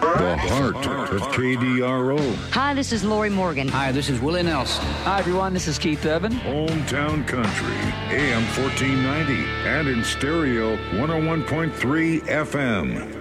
The heart of KDRO. Hi, this is Lori Morgan. Hi, this is Willie Nelson. Hi, everyone. This is Keith Urban. Hometown Country, AM 1490, and in stereo 101.3 FM.